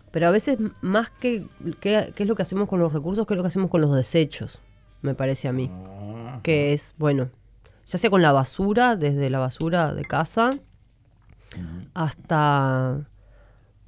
Pero a veces más que qué es lo que hacemos con los recursos, qué es lo que hacemos con los desechos, me parece a mí. Que es, bueno, ya sea con la basura, desde la basura de casa hasta